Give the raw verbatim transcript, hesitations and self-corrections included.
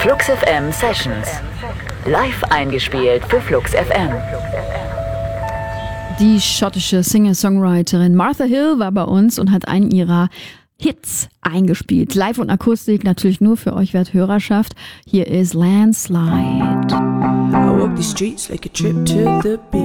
Flux F M Sessions. Live eingespielt für Flux F M. Die schottische Singer-Songwriterin Martha Hill war bei uns und hat einen ihrer Hits eingespielt. Live und Akustik natürlich nur für euch Werthörerschaft. Hier ist Landslide. I walk the streets like a trip to the beach.